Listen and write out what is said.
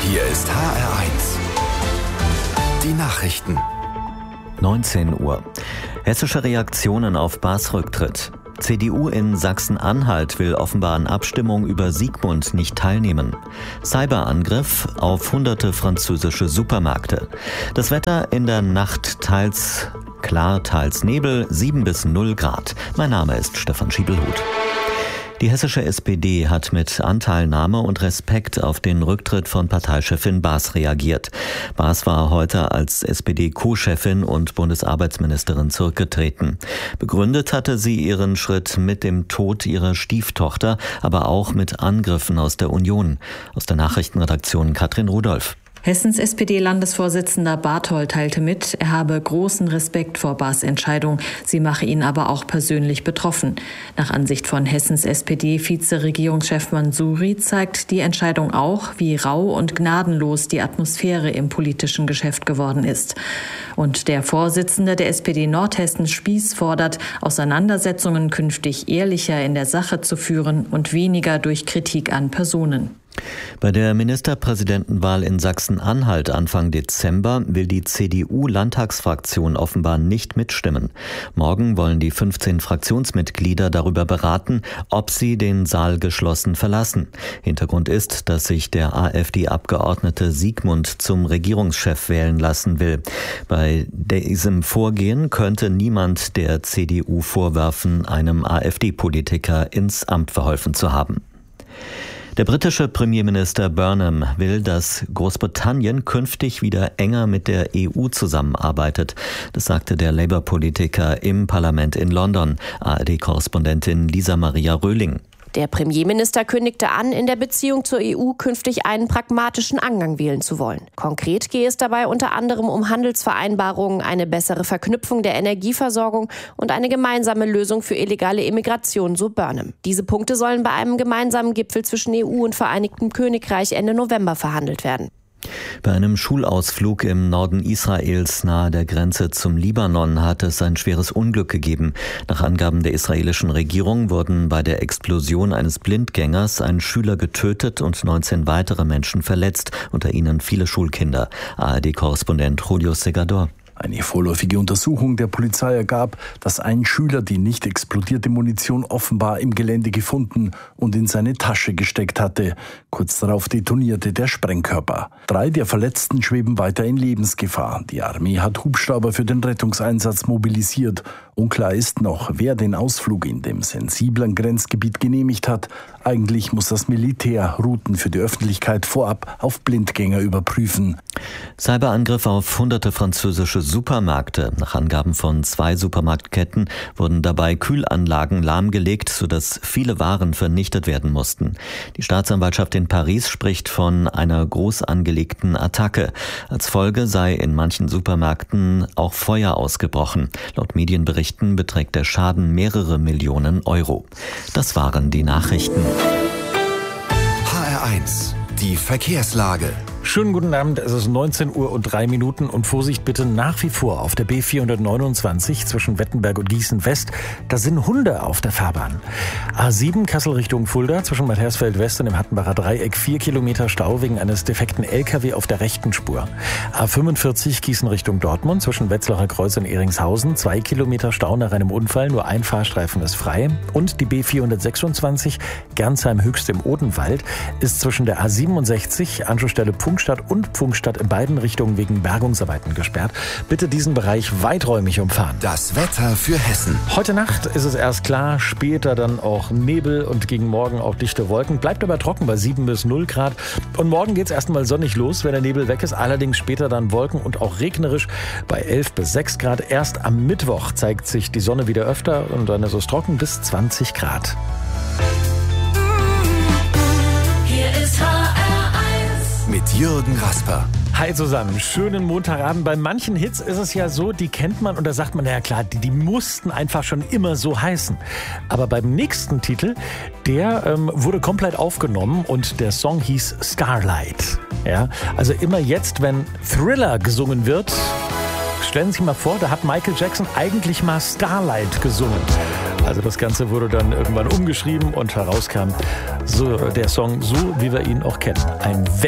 Hier ist HR1. Die Nachrichten. 19 Uhr. Hessische Reaktionen auf Baas Rücktritt. CDU in Sachsen-Anhalt will offenbar an Abstimmung über Sigmund nicht teilnehmen. Cyberangriff auf hunderte französische Supermärkte. Das Wetter in der Nacht teils klar, teils Nebel, 7 bis 0 Grad. Mein Name ist Stefan Schiebelhuth. Die hessische SPD hat mit Anteilnahme und Respekt auf den Rücktritt von Parteichefin Baas reagiert. Baas war heute als SPD-Co-Chefin und Bundesarbeitsministerin zurückgetreten. Begründet hatte sie ihren Schritt mit dem Tod ihrer Stieftochter, aber auch mit Angriffen aus der Union. Aus der Nachrichtenredaktion Katrin Rudolph. Hessens SPD-Landesvorsitzender Barthold teilte mit, er habe großen Respekt vor Baas' Entscheidung. Sie mache ihn aber auch persönlich betroffen. Nach Ansicht von Hessens SPD-Vize-Regierungschef Mansouri zeigt die Entscheidung auch, wie rau und gnadenlos die Atmosphäre im politischen Geschäft geworden ist. Und der Vorsitzende der SPD Nordhessen Spieß fordert, Auseinandersetzungen künftig ehrlicher in der Sache zu führen und weniger durch Kritik an Personen. Bei der Ministerpräsidentenwahl in Sachsen-Anhalt Anfang Dezember will die CDU-Landtagsfraktion offenbar nicht mitstimmen. Morgen wollen die 15 Fraktionsmitglieder darüber beraten, ob sie den Saal geschlossen verlassen. Hintergrund ist, dass sich der AfD-Abgeordnete Sigmund zum Regierungschef wählen lassen will. Bei diesem Vorgehen könnte niemand der CDU vorwerfen, einem AfD-Politiker ins Amt verholfen zu haben. Der britische Premierminister Burnham will, dass Großbritannien künftig wieder enger mit der EU zusammenarbeitet. Das sagte der Labour-Politiker im Parlament in London, ARD-Korrespondentin Lisa Maria Röhling. Der Premierminister kündigte an, in der Beziehung zur EU künftig einen pragmatischen Angang wählen zu wollen. Konkret gehe es dabei unter anderem um Handelsvereinbarungen, eine bessere Verknüpfung der Energieversorgung und eine gemeinsame Lösung für illegale Immigration, so Burnham. Diese Punkte sollen bei einem gemeinsamen Gipfel zwischen EU und Vereinigtem Königreich Ende November verhandelt werden. Bei einem Schulausflug im Norden Israels nahe der Grenze zum Libanon hat es ein schweres Unglück gegeben. Nach Angaben der israelischen Regierung wurden bei der Explosion eines Blindgängers ein Schüler getötet und 19 weitere Menschen verletzt, unter ihnen viele Schulkinder. ARD-Korrespondent Julio Segador. Eine vorläufige Untersuchung der Polizei ergab, dass ein Schüler die nicht explodierte Munition offenbar im Gelände gefunden und in seine Tasche gesteckt hatte. Kurz darauf detonierte der Sprengkörper. 3 der Verletzten schweben weiter in Lebensgefahr. Die Armee hat Hubschrauber für den Rettungseinsatz mobilisiert. Unklar ist noch, wer den Ausflug in dem sensiblen Grenzgebiet genehmigt hat. Eigentlich muss das Militär Routen für die Öffentlichkeit vorab auf Blindgänger überprüfen. Cyberangriff auf hunderte französische Supermärkte. Nach Angaben von 2 Supermarktketten wurden dabei Kühlanlagen lahmgelegt, sodass viele Waren vernichtet werden mussten. Die Staatsanwaltschaft in Paris spricht von einer groß angelegten Attacke. Als Folge sei in manchen Supermärkten auch Feuer ausgebrochen. Laut Medienberichten beträgt der Schaden mehrere Millionen Euro. Das waren die Nachrichten. HR1, die Verkehrslage. Schönen guten Abend, es ist 19 Uhr und 3 Minuten und Vorsicht bitte nach wie vor auf der B429 zwischen Wettenberg und Gießen West. Da sind Hunde auf der Fahrbahn. A7 Kassel Richtung Fulda zwischen Matthiasfeld West und dem Hattenbacher Dreieck 4 Kilometer Stau wegen eines defekten LKW auf der rechten Spur. A45 Gießen Richtung Dortmund zwischen Wetzlacher Kreuz und Ehringshausen 2 Kilometer Stau nach einem Unfall, nur ein Fahrstreifen ist frei. Und die B426 Gernsheim Höchst im Odenwald ist zwischen der A67 Anschlussstelle Pfungstadt und Pfungstadt in beiden Richtungen wegen Bergungsarbeiten gesperrt. Bitte diesen Bereich weiträumig umfahren. Das Wetter für Hessen. Heute Nacht ist es erst klar, später dann auch Nebel und gegen morgen auch dichte Wolken. Bleibt aber trocken bei 7 bis 0 Grad. Und morgen geht es erstmal sonnig los, wenn der Nebel weg ist. Allerdings später dann Wolken und auch regnerisch bei 11 bis 6 Grad. Erst am Mittwoch zeigt sich die Sonne wieder öfter und dann ist es trocken bis 20 Grad. Hier ist Mit Jürgen Rasper. Hi zusammen, schönen Montagabend. Bei manchen Hits ist es ja so, die kennt man und da sagt man, na ja klar, die mussten einfach schon immer so heißen. Aber beim nächsten Titel, der wurde komplett aufgenommen und der Song hieß Starlight. Ja, also immer jetzt, wenn Thriller gesungen wird, stellen Sie sich mal vor, da hat Michael Jackson eigentlich mal Starlight gesungen. Also das Ganze wurde dann irgendwann umgeschrieben und herauskam so der Song, so wie wir ihn auch kennen. Ein